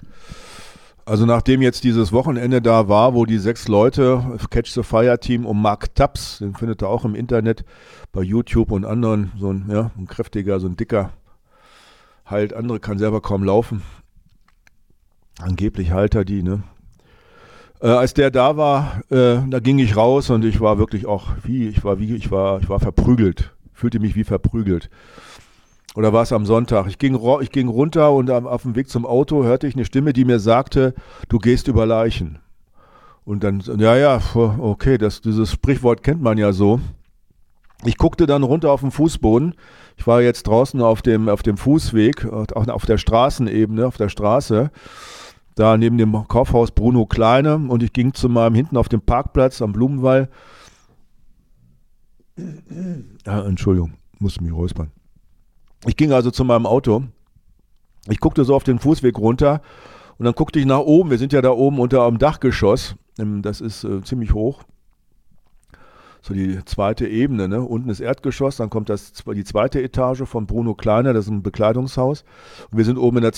Also nachdem jetzt dieses Wochenende da war, wo die 6 Leute, Catch the Fire Team um Mark Tubbs, den findet ihr auch im Internet, bei YouTube und anderen, so ein kräftiger, so ein dicker, heilt andere, kann selber kaum laufen. Angeblich heilt er die, ne? Als der da war, da ging ich raus und ich war wirklich auch ich war verprügelt, fühlte mich wie verprügelt. Oder war es am Sonntag? Ich ging runter und auf dem Weg zum Auto hörte ich eine Stimme, die mir sagte, du gehst über Leichen. Und dann, okay, dieses Sprichwort kennt man ja so. Ich guckte dann runter auf den Fußboden. Ich war jetzt draußen auf dem Fußweg, auch auf der Straßenebene, auf der Straße, da neben dem Kaufhaus Bruno Kleine, und ich ging zu meinem hinten auf dem Parkplatz am Blumenwall. Entschuldigung, musste mich räuspern. Ich ging also zu meinem Auto. Ich guckte so auf den Fußweg runter und dann guckte ich nach oben. Wir sind ja da oben unter am Dachgeschoss. Das ist ziemlich hoch. So die zweite Ebene, ne? Unten ist Erdgeschoss, dann kommt die zweite Etage von Bruno Kleiner, das ist ein Bekleidungshaus. Und wir sind oben in der